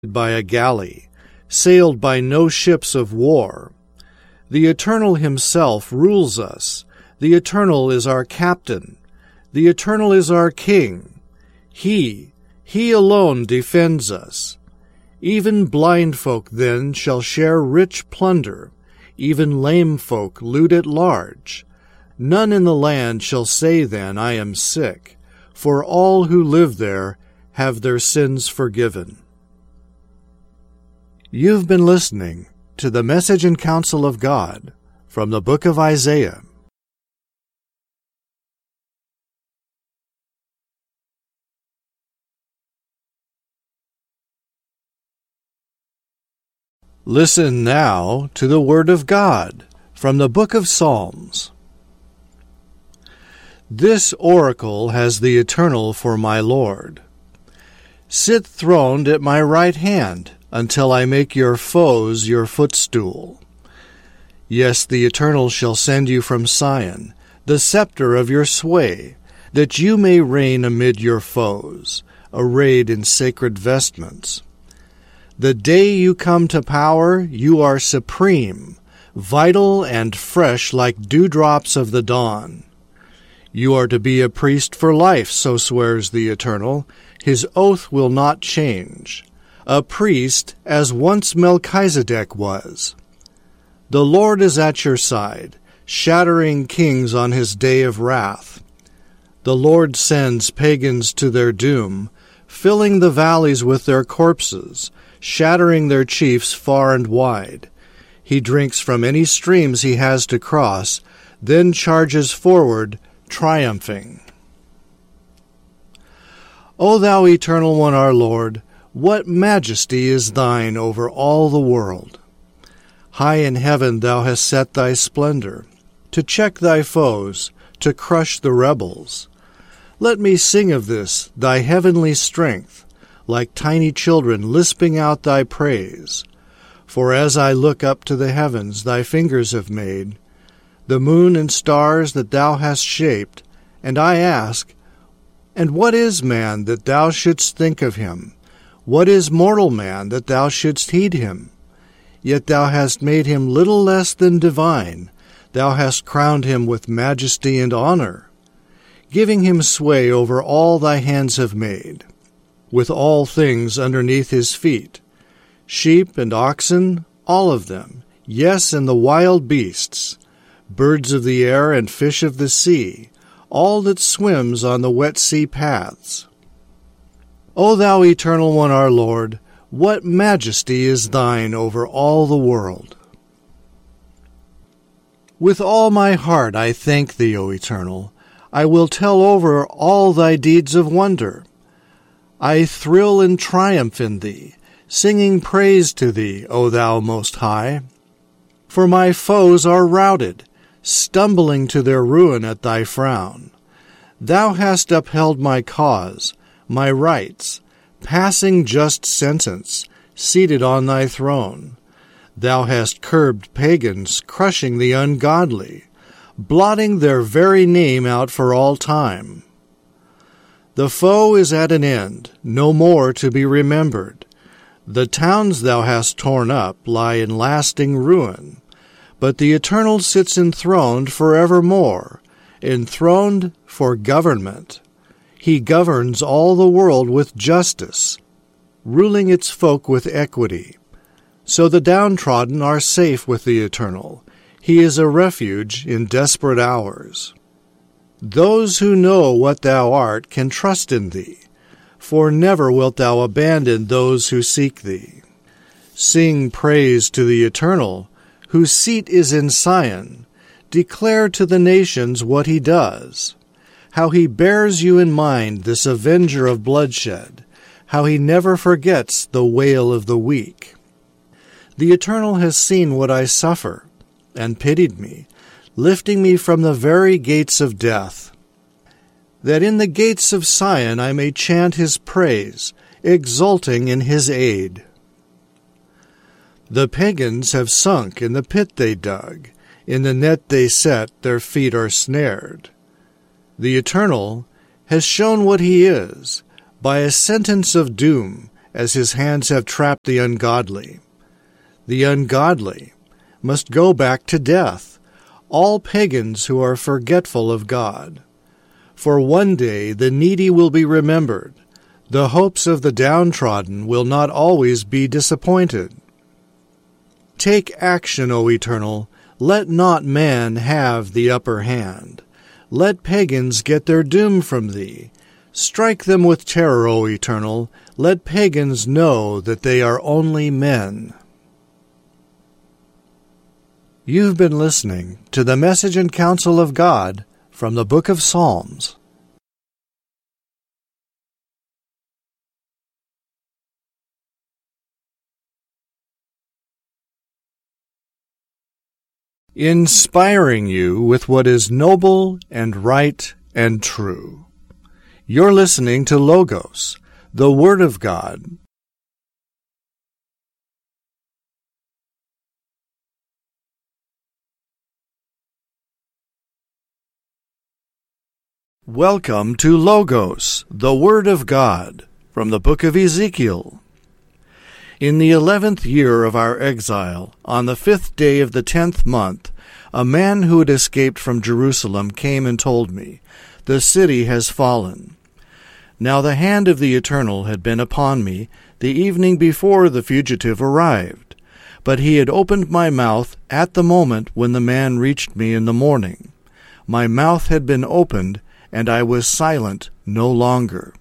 by a galley, sailed by no ships of war. The Eternal himself rules us. The Eternal is our captain. The Eternal is our king. He alone defends us. Even blind folk then shall share rich plunder, even lame folk loot at large. None in the land shall say then, I am sick, for all who live there have their sins forgiven. You've been listening to the Message and Counsel of God from the book of Isaiah. Listen now to the Word of God from the book of Psalms. This oracle has the Eternal for my Lord. Sit throned at my right hand until I make your foes your footstool. Yes, the Eternal shall send you from Sion, the scepter of your sway, that you may reign amid your foes, arrayed in sacred vestments. The day you come to power, you are supreme, vital and fresh like dewdrops of the dawn. You are to be a priest for life, so swears the Eternal. His oath will not change. A priest as once Melchizedek was. The Lord is at your side, shattering kings on his day of wrath. The Lord sends pagans to their doom, filling the valleys with their corpses, shattering their chiefs far and wide. He drinks from any streams he has to cross, then charges forward, triumphing. O thou Eternal One, our Lord, what majesty is thine over all the world! High in heaven thou hast set thy splendor, to check thy foes, to crush the rebels. Let me sing of this, thy heavenly strength, like tiny children lisping out thy praise. For as I look up to the heavens thy fingers have made, the moon and stars that thou hast shaped, and I ask, and what is man that thou shouldst think of him? What is mortal man that thou shouldst heed him? Yet thou hast made him little less than divine. Thou hast crowned him with majesty and honor, giving him sway over all thy hands have made, with all things underneath his feet, sheep and oxen, all of them, yes, and the wild beasts, birds of the air and fish of the sea, all that swims on the wet sea paths. O thou Eternal One, our Lord, what majesty is thine over all the world! With all my heart I thank thee, O Eternal. I will tell over all thy deeds of wonder. I thrill and triumph in thee, singing praise to thee, O thou Most High. For my foes are routed, stumbling to their ruin at thy frown. Thou hast upheld my cause, my rights, passing just sentence, seated on thy throne. Thou hast curbed pagans, crushing the ungodly, blotting their very name out for all time. The foe is at an end, no more to be remembered. The towns thou hast torn up lie in lasting ruin, but the Eternal sits enthroned forevermore, enthroned for government. He governs all the world with justice, ruling its folk with equity. So the downtrodden are safe with the Eternal. He is a refuge in desperate hours. Those who know what thou art can trust in thee, for never wilt thou abandon those who seek thee. Sing praise to the Eternal, whose seat is in Sion. Declare to the nations what he does, how he bears you in mind, this avenger of bloodshed, how he never forgets the wail of the weak. The Eternal has seen what I suffer, and pitied me, lifting me from the very gates of death, that in the gates of Sion I may chant his praise, exulting in his aid. The pagans have sunk in the pit they dug, in the net they set their feet are snared. The Eternal has shown what he is, by a sentence of doom, as his hands have trapped the ungodly. The ungodly must go back to death, all pagans who are forgetful of God. For one day the needy will be remembered. The hopes of the downtrodden will not always be disappointed. Take action, O Eternal. Let not man have the upper hand. Let pagans get their doom from thee. Strike them with terror, O Eternal. Let pagans know that they are only men. You've been listening to the Message and Counsel of God from the Book of Psalms. Inspiring you with what is noble and right and true. You're listening to Logos, the Word of God. Welcome to Logos, the Word of God, from the book of Ezekiel. In the 11th year of our exile, on the 5th day of the 10th month, a man who had escaped from Jerusalem came and told me, "The city has fallen." Now the hand of the Eternal had been upon me the evening before the fugitive arrived, but he had opened my mouth at the moment when the man reached me in the morning. My mouth had been opened, and I was silent no longer.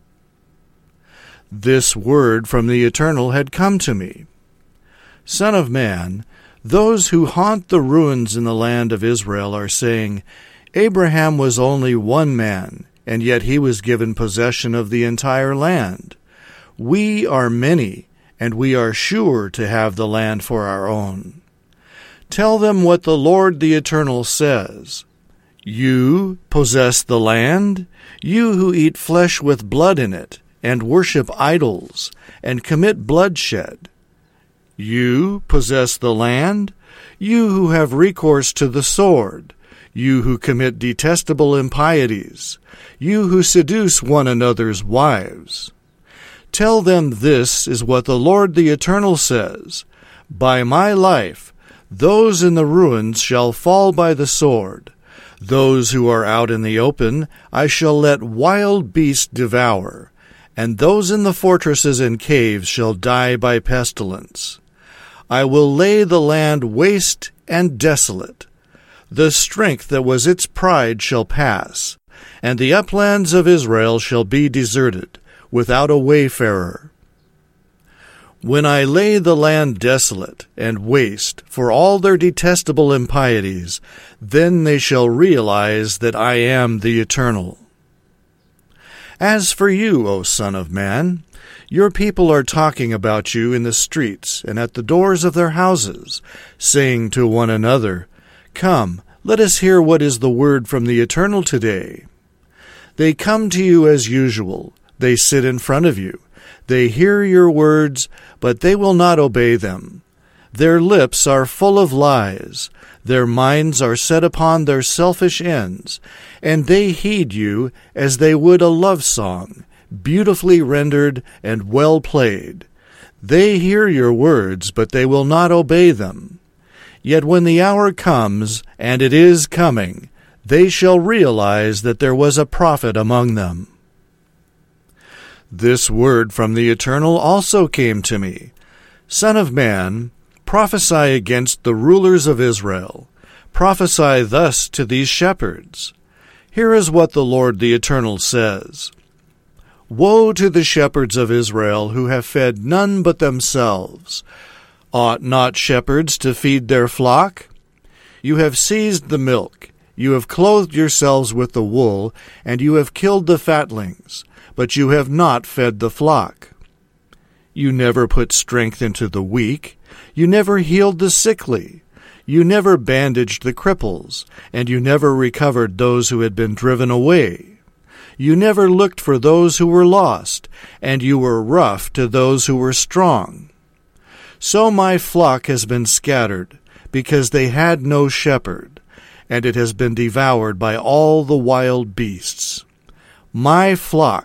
This word from the Eternal had come to me. Son of man, those who haunt the ruins in the land of Israel are saying, Abraham was only one man, and yet he was given possession of the entire land. We are many, and we are sure to have the land for our own. Tell them what the Lord the Eternal says. You possess the land, you who eat flesh with blood in it, and worship idols, and commit bloodshed. You possess the land, you who have recourse to the sword, you who commit detestable impieties, you who seduce one another's wives. Tell them this is what the Lord the Eternal says, By my life, those in the ruins shall fall by the sword. Those who are out in the open I shall let wild beasts devour, and those in the fortresses and caves shall die by pestilence. I will lay the land waste and desolate. The strength that was its pride shall pass, and the uplands of Israel shall be deserted, without a wayfarer. When I lay the land desolate and waste for all their detestable impieties, then they shall realize that I am the Eternal. As for you, O Son of Man, your people are talking about you in the streets and at the doors of their houses, saying to one another, Come, let us hear what is the word from the Eternal today. They come to you as usual. They sit in front of you. They hear your words, but they will not obey them. Their lips are full of lies. Their minds are set upon their selfish ends, and they heed you as they would a love song, beautifully rendered and well played. They hear your words, but they will not obey them. Yet when the hour comes, and it is coming, they shall realize that there was a prophet among them. This word from the Eternal also came to me. Son of man, prophesy against the rulers of Israel. Prophesy thus to these shepherds. Here is what the Lord the Eternal says. Woe to the shepherds of Israel who have fed none but themselves. Ought not shepherds to feed their flock? You have seized the milk, you have clothed yourselves with the wool, and you have killed the fatlings, but you have not fed the flock. You never put strength into the weak, you never healed the sickly, you never bandaged the cripples, and you never recovered those who had been driven away. You never looked for those who were lost, and you were rough to those who were strong. So my flock has been scattered, because they had no shepherd, and it has been devoured by all the wild beasts. My flock,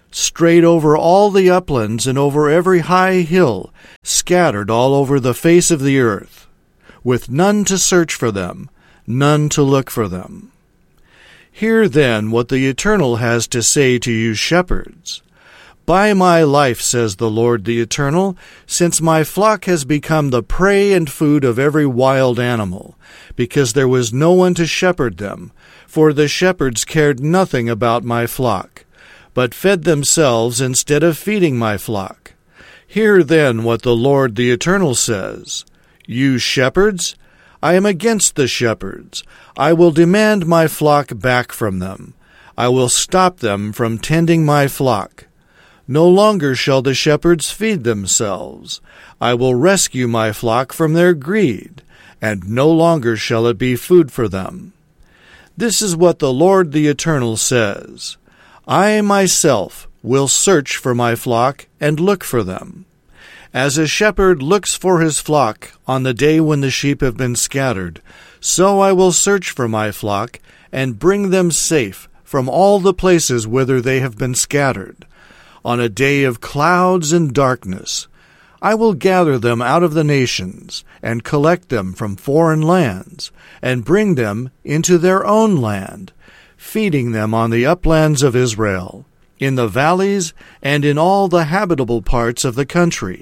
strayed over all the uplands and over every high hill, scattered all over the face of the earth, with none to search for them, none to look for them. Hear then what the Eternal has to say to you shepherds. By my life, says the Lord the Eternal, since my flock has become the prey and food of every wild animal, because there was no one to shepherd them, for the shepherds cared nothing about my flock, but fed themselves instead of feeding my flock. Hear then what the Lord the Eternal says. You shepherds, I am against the shepherds. I will demand my flock back from them. I will stop them from tending my flock. No longer shall the shepherds feed themselves. I will rescue my flock from their greed, and no longer shall it be food for them. This is what the Lord the Eternal says. I myself will search for my flock and look for them. As a shepherd looks for his flock on the day when the sheep have been scattered, so I will search for my flock and bring them safe from all the places whither they have been scattered. On a day of clouds and darkness, I will gather them out of the nations and collect them from foreign lands and bring them into their own land, feeding them on the uplands of Israel, in the valleys and in all the habitable parts of the country.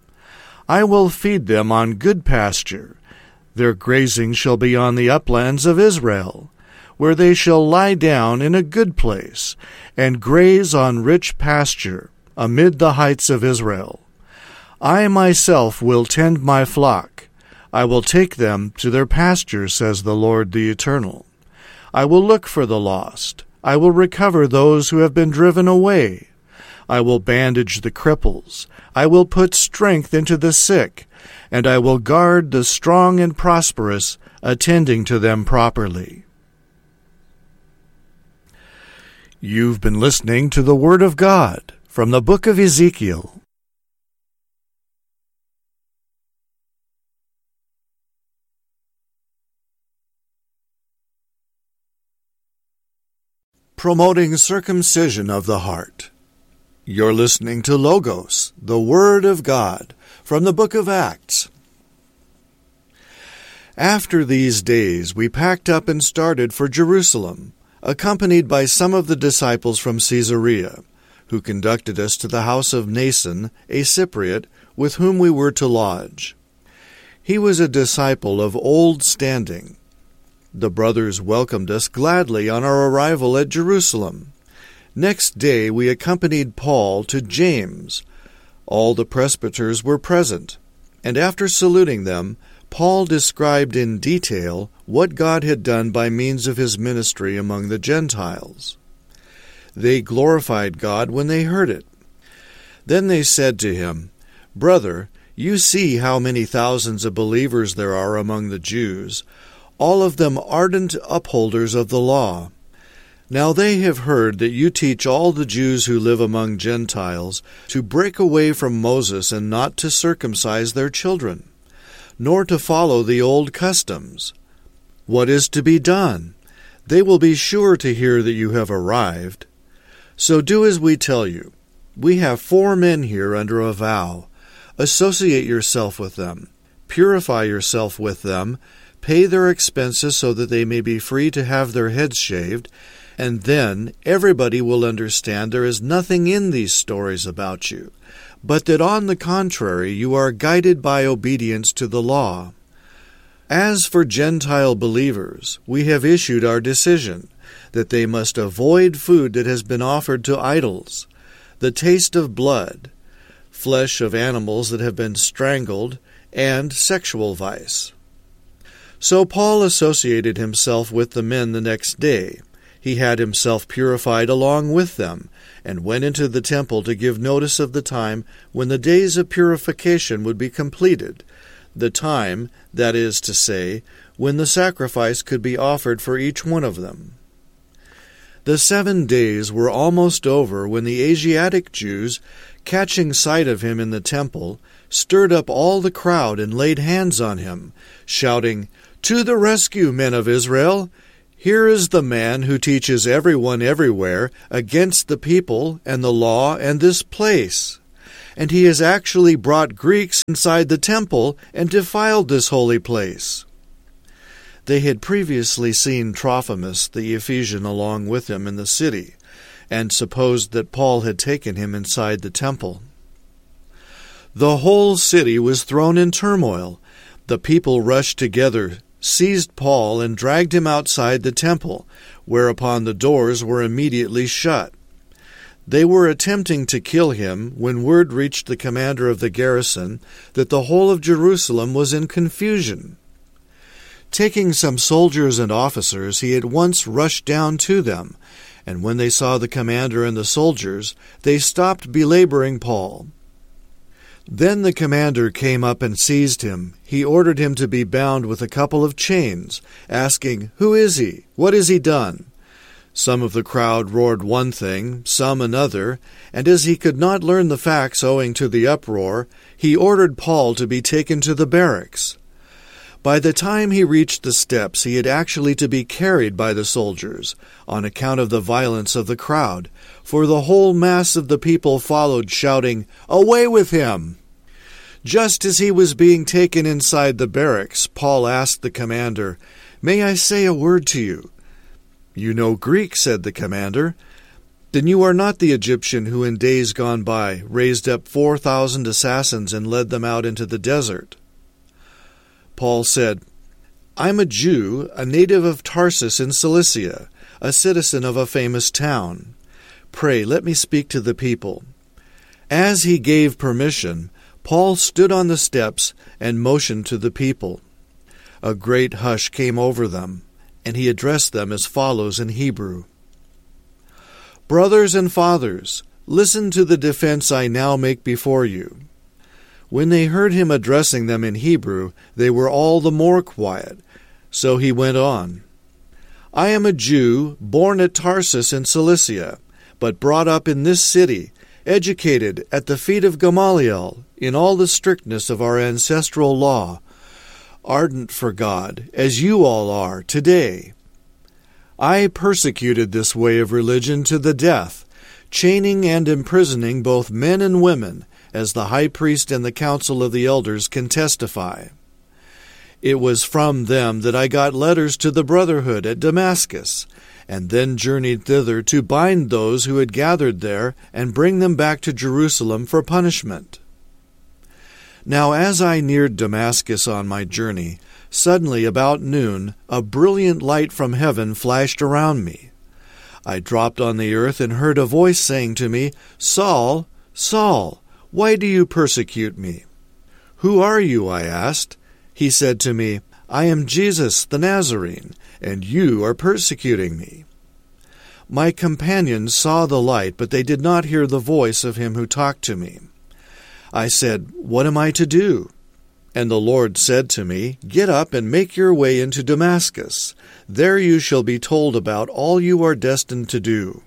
I will feed them on good pasture. Their grazing shall be on the uplands of Israel, where they shall lie down in a good place, and graze on rich pasture amid the heights of Israel. I myself will tend my flock. I will take them to their pasture, says the Lord the Eternal. I will look for the lost. I will recover those who have been driven away. I will bandage the cripples. I will put strength into the sick, and I will guard the strong and prosperous, attending to them properly. You've been listening to the Word of God from the book of Ezekiel. Promoting circumcision of the heart. You're listening to Logos, the Word of God, from the book of Acts. After these days we packed up and started for Jerusalem, accompanied by some of the disciples from Caesarea, who conducted us to the house of Mnason, a Cypriot, with whom we were to lodge. He was a disciple of old standing. The brothers welcomed us gladly on our arrival at Jerusalem. Next day we accompanied Paul to James. All the presbyters were present, and after saluting them, Paul described in detail what God had done by means of his ministry among the Gentiles. They glorified God when they heard it. Then they said to him, "Brother, you see how many thousands of believers there are among the Jews, all of them ardent upholders of the law. Now they have heard that you teach all the Jews who live among Gentiles to break away from Moses and not to circumcise their children, nor to follow the old customs. What is to be done? They will be sure to hear that you have arrived. So do as we tell you. We have 4 men here under a vow. Associate yourself with them. Purify yourself with them. Pay their expenses so that they may be free to have their heads shaved, and then everybody will understand there is nothing in these stories about you, but that on the contrary you are guided by obedience to the law. As for Gentile believers, we have issued our decision, that they must avoid food that has been offered to idols, the taste of blood, flesh of animals that have been strangled, and sexual vice." So Paul associated himself with the men the next day. He had himself purified along with them, and went into the temple to give notice of the time when the days of purification would be completed, the time, that is to say, when the sacrifice could be offered for each one of them. The 7 days were almost over when the Asiatic Jews, catching sight of him in the temple, stirred up all the crowd and laid hands on him, shouting, "To the rescue, men of Israel! Here is the man who teaches everyone everywhere against the people and the law and this place. And he has actually brought Greeks inside the temple and defiled this holy place." They had previously seen Trophimus the Ephesian along with him in the city, and supposed that Paul had taken him inside the temple. The whole city was thrown in turmoil. The people rushed together, seized Paul, and dragged him outside the temple, whereupon the doors were immediately shut. They were attempting to kill him when word reached the commander of the garrison that the whole of Jerusalem was in confusion. Taking some soldiers and officers, he at once rushed down to them, and when they saw the commander and the soldiers, they stopped belaboring Paul. Then the commander came up and seized him. He ordered him to be bound with a couple of chains, asking, "Who is he? What has he done?" Some of the crowd roared one thing, some another, and as he could not learn the facts owing to the uproar, he ordered Paul to be taken to the barracks. By the time he reached the steps, he had actually to be carried by the soldiers, on account of the violence of the crowd, for the whole mass of the people followed, shouting, "Away with him!" Just as he was being taken inside the barracks, Paul asked the commander, "May I say a word to you?" "You know Greek," said the commander. "Then you are not the Egyptian who in days gone by raised up 4,000 assassins and led them out into the desert?" Paul said, "I'm a Jew, a native of Tarsus in Cilicia, a citizen of a famous town. Pray, let me speak to the people." As he gave permission, Paul stood on the steps and motioned to the people. A great hush came over them, and he addressed them as follows in Hebrew. "Brothers and fathers, listen to the defense I now make before you." When they heard him addressing them in Hebrew, they were all the more quiet. So he went on, "I am a Jew, born at Tarsus in Cilicia, but brought up in this city, educated at the feet of Gamaliel, in all the strictness of our ancestral law, ardent for God, as you all are today. I persecuted this way of religion to the death, chaining and imprisoning both men and women, as the high priest and the council of the elders can testify. It was from them that I got letters to the brotherhood at Damascus, and then journeyed thither to bind those who had gathered there and bring them back to Jerusalem for punishment. Now as I neared Damascus on my journey, suddenly about noon a brilliant light from heaven flashed around me. I dropped on the earth and heard a voice saying to me, 'Saul, Saul, why do you persecute me?' 'Who are you?' I asked. He said to me, 'I am Jesus the Nazarene, and you are persecuting me.' My companions saw the light, but they did not hear the voice of him who talked to me. I said, 'What am I to do?' And the Lord said to me, 'Get up and make your way into Damascus. There you shall be told about all you are destined to do.'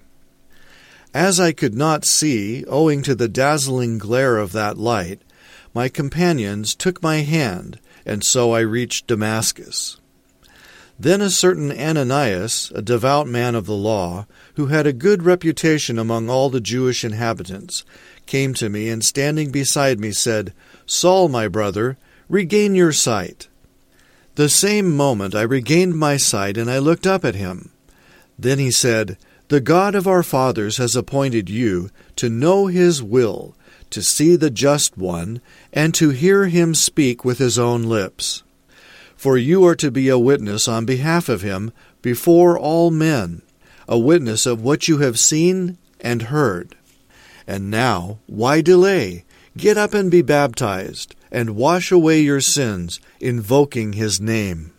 As I could not see, owing to the dazzling glare of that light, my companions took my hand, and so I reached Damascus. Then a certain Ananias, a devout man of the law, who had a good reputation among all the Jewish inhabitants, came to me and standing beside me said, 'Saul, my brother, regain your sight.' The same moment I regained my sight, and I looked up at him. Then he said, 'The God of our fathers has appointed you to know his will, to see the Just One, and to hear him speak with his own lips. For you are to be a witness on behalf of him before all men, a witness of what you have seen and heard. And now, why delay? Get up and be baptized, and wash away your sins, invoking his name.'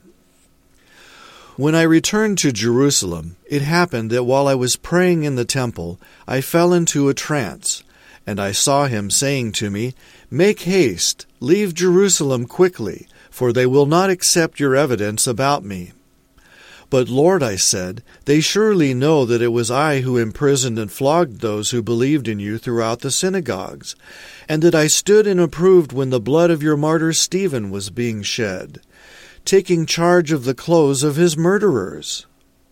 When I returned to Jerusalem, it happened that while I was praying in the temple, I fell into a trance, and I saw him saying to me, 'Make haste, leave Jerusalem quickly, for they will not accept your evidence about me.' 'But Lord,' I said, 'they surely know that it was I who imprisoned and flogged those who believed in you throughout the synagogues, and that I stood and approved when the blood of your martyr Stephen was being shed, taking charge of the clothes of his murderers.'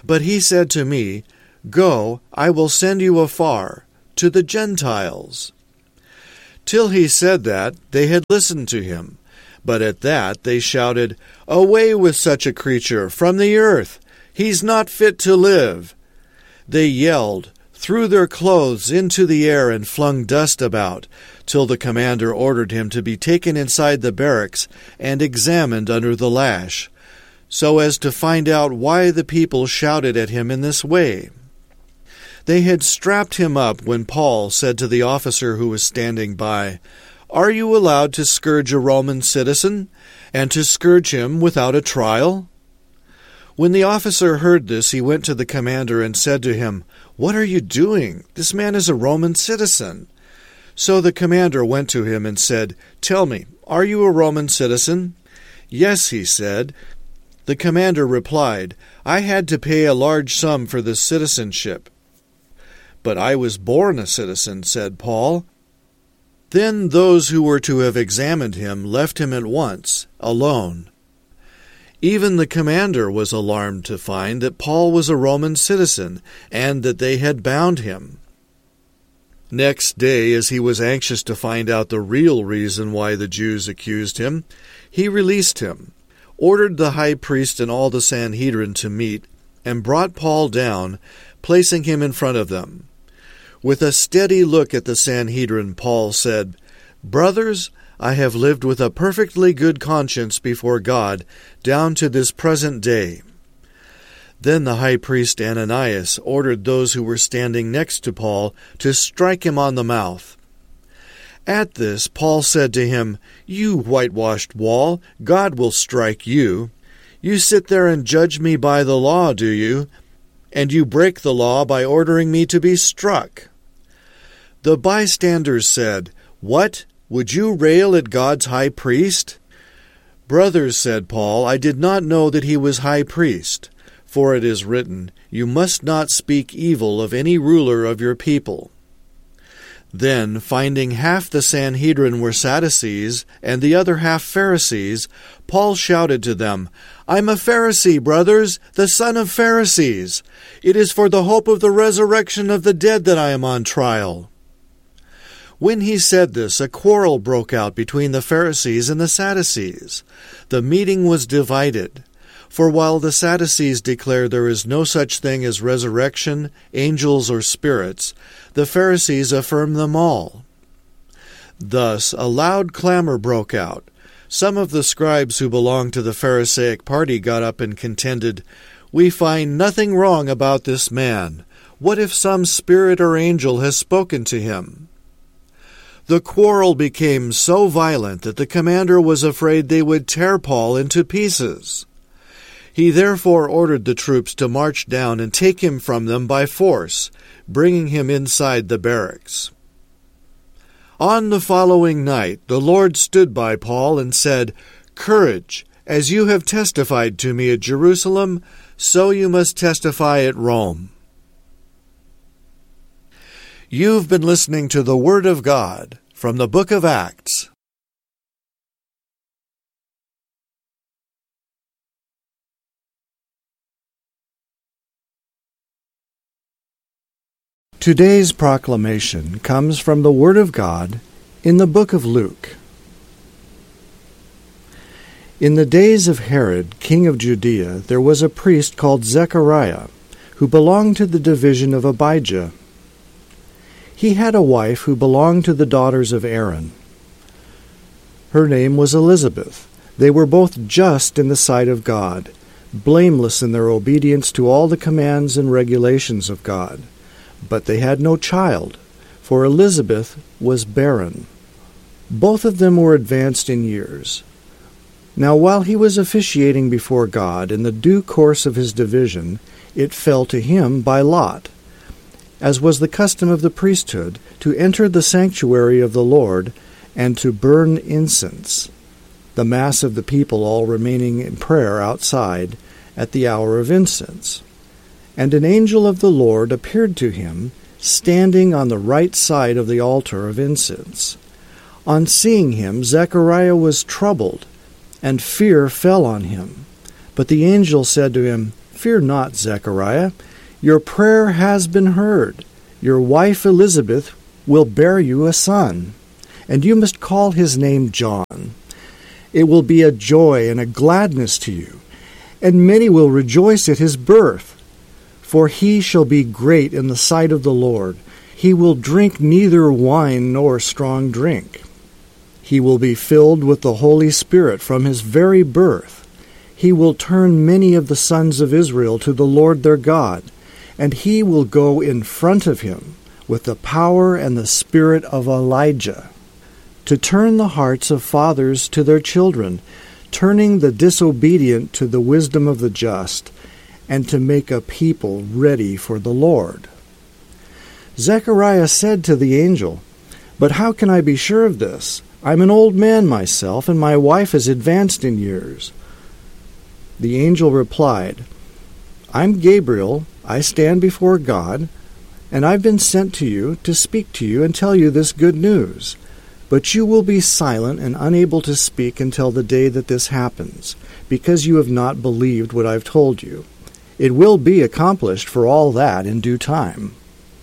But he said to me, Go, I will send you afar, to the Gentiles. Till he said that, they had listened to him. But at that they shouted, Away with such a creature from the earth! He's not fit to live! They yelled, threw their clothes into the air, and flung dust about, till the commander ordered him to be taken inside the barracks and examined under the lash, so as to find out why the people shouted at him in this way. They had strapped him up when Paul said to the officer who was standing by, Are you allowed to scourge a Roman citizen, and to scourge him without a trial? When the officer heard this, he went to the commander and said to him, What are you doing? This man is a Roman citizen. So the commander went to him and said, Tell me, are you a Roman citizen? Yes, he said. The commander replied, I had to pay a large sum for this citizenship. But I was born a citizen, said Paul. Then those who were to have examined him left him at once, alone. Even the commander was alarmed to find that Paul was a Roman citizen, and that they had bound him. Next day, as he was anxious to find out the real reason why the Jews accused him, he released him, ordered the high priest and all the Sanhedrin to meet, and brought Paul down, placing him in front of them. With a steady look at the Sanhedrin, Paul said, Brothers, I have lived with a perfectly good conscience before God down to this present day. Then the high priest Ananias ordered those who were standing next to Paul to strike him on the mouth. At this, Paul said to him, You whitewashed wall, God will strike you. You sit there and judge me by the law, do you? And you break the law by ordering me to be struck. The bystanders said, What? Would you rail at God's high priest? Brothers, said Paul, I did not know that he was high priest. For it is written, You must not speak evil of any ruler of your people. Then, finding half the Sanhedrin were Sadducees, and the other half Pharisees, Paul shouted to them, I'm a Pharisee, brothers, the son of Pharisees. It is for the hope of the resurrection of the dead that I am on trial. When he said this, a quarrel broke out between the Pharisees and the Sadducees. The meeting was divided. For while the Sadducees declare there is no such thing as resurrection, angels, or spirits, the Pharisees affirm them all. Thus a loud clamor broke out. Some of the scribes who belonged to the Pharisaic party got up and contended, We find nothing wrong about this man. What if some spirit or angel has spoken to him? The quarrel became so violent that the commander was afraid they would tear Paul into pieces. He therefore ordered the troops to march down and take him from them by force, bringing him inside the barracks. On the following night the Lord stood by Paul and said, Courage, as you have testified to me at Jerusalem, so you must testify at Rome. You've been listening to the Word of God from the book of Acts. Today's proclamation comes from the Word of God in the book of Luke. In the days of Herod, king of Judea, there was a priest called Zechariah, who belonged to the division of Abijah. He had a wife who belonged to the daughters of Aaron. Her name was Elizabeth. They were both just in the sight of God, blameless in their obedience to all the commands and regulations of God. But they had no child, for Elizabeth was barren. Both of them were advanced in years. Now while he was officiating before God in the due course of his division, it fell to him by lot, as was the custom of the priesthood, to enter the sanctuary of the Lord and to burn incense, the mass of the people all remaining in prayer outside at the hour of incense. And an angel of the Lord appeared to him, standing on the right side of the altar of incense. On seeing him, Zechariah was troubled, and fear fell on him. But the angel said to him, Fear not, Zechariah. Your prayer has been heard. Your wife Elizabeth will bear you a son, and you must call his name John. It will be a joy and a gladness to you, and many will rejoice at his birth. For he shall be great in the sight of the Lord. He will drink neither wine nor strong drink. He will be filled with the Holy Spirit from his very birth. He will turn many of the sons of Israel to the Lord their God, and he will go in front of him with the power and the spirit of Elijah, to turn the hearts of fathers to their children, turning the disobedient to the wisdom of the just, and to make a people ready for the Lord. Zechariah said to the angel, But how can I be sure of this? I'm an old man myself, and my wife is advanced in years. The angel replied, I'm Gabriel. I stand before God, and I've been sent to you to speak to you and tell you this good news. But you will be silent and unable to speak until the day that this happens, because you have not believed what I've told you. It will be accomplished for all that in due time.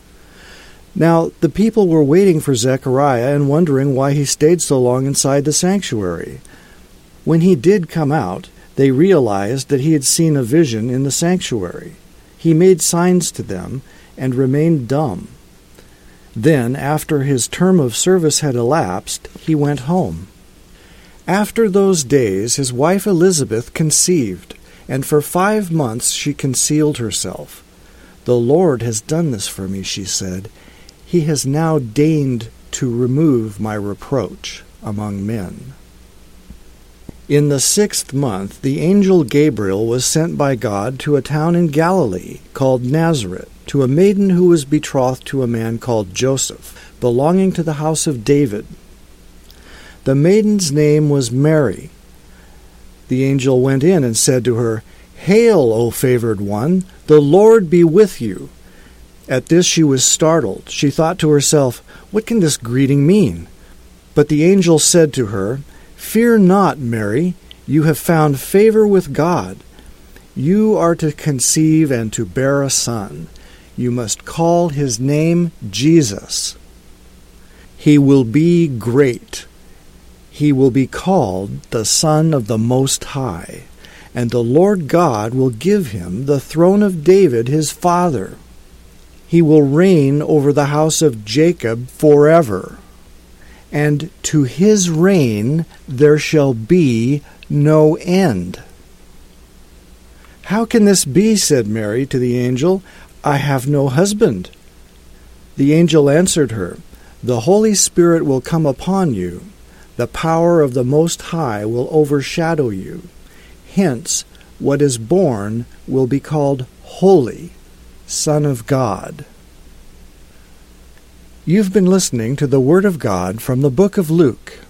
Now the people were waiting for Zechariah and wondering why he stayed so long inside the sanctuary. When he did come out, they realized that he had seen a vision in the sanctuary. He made signs to them and remained dumb. Then, after his term of service had elapsed, he went home. After those days his wife Elizabeth conceived, and for 5 months she concealed herself. The Lord has done this for me, she said. He has now deigned to remove my reproach among men. In the 6th month, the angel Gabriel was sent by God to a town in Galilee called Nazareth, to a maiden who was betrothed to a man called Joseph, belonging to the house of David. The maiden's name was Mary. The angel went in and said to her, Hail, O favored one, the Lord be with you. At this she was startled. She thought to herself, What can this greeting mean? But the angel said to her, Fear not, Mary, you have found favor with God. You are to conceive and to bear a son. You must call his name Jesus. He will be great. He will be called the Son of the Most High, and the Lord God will give him the throne of David his father. He will reign over the house of Jacob forever, and to his reign there shall be no end. How can this be? Said Mary to the angel. I have no husband. The angel answered her, The Holy Spirit will come upon you. The power of the Most High will overshadow you. Hence, what is born will be called Holy, Son of God. You've been listening to the Word of God from the book of Luke.